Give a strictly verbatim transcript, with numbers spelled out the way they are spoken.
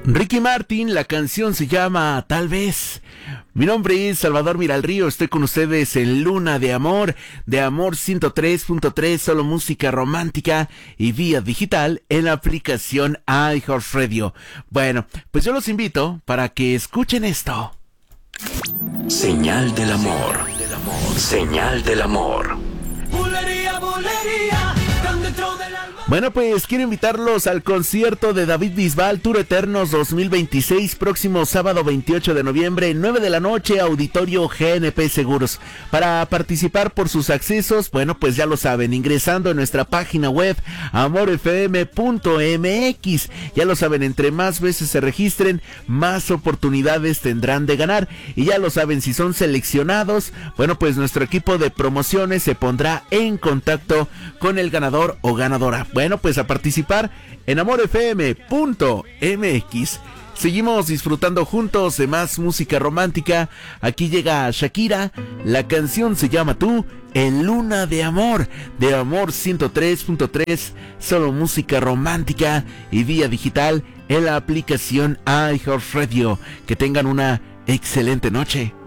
Ricky Martin, la canción se llama Tal vez. Mi nombre es Salvador Miralrío, estoy con ustedes en Luna de Amor, de Amor ciento tres punto tres, solo música romántica y vía digital en la aplicación iHeartRadio. Bueno, pues yo los invito para que escuchen esto. Señal del amor, señal del amor. Bulería, bulería, tan dentro del alma. Bueno, pues quiero invitarlos al concierto de David Bisbal, Tour Eternos dos mil veintiséis, próximo sábado veintiocho de noviembre, nueve de la noche, Auditorio G N P Seguros. Para participar por sus accesos, bueno, pues ya lo saben, ingresando en nuestra página web amor f m punto m x. Ya lo saben, entre más veces se registren, más oportunidades tendrán de ganar. Y ya lo saben, si son seleccionados, bueno, pues nuestro equipo de promociones se pondrá en contacto con el ganador o ganadora. Bueno, pues a participar en amor f m punto m x. Seguimos disfrutando juntos de más música romántica. Aquí llega Shakira, la canción se llama Tú, en Luna de Amor, de Amor ciento tres punto tres, solo música romántica y vía digital en la aplicación iHeartRadio. Que tengan una excelente noche.